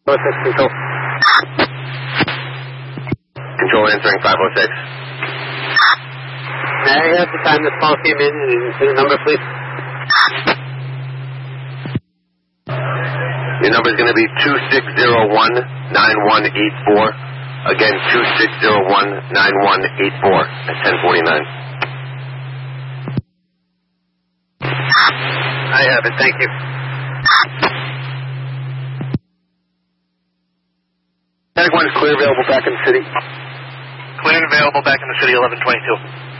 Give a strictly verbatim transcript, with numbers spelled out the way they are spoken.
oh six Control. Control answering five oh six. May I have the time this call came in and the number, please? Your number is going to be two six zero one, nine one eight four. Again, two six zero one, nine one eight four at ten forty-nine. I have it. Thank you. Static one is clear, available back in the city. Clear and available back in the city, eleven twenty-two.